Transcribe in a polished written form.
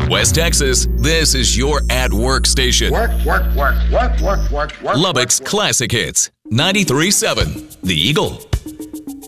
West Texas, this is your at-work station. Work. Lubbock's Classic Hits, 93.7, The Eagle.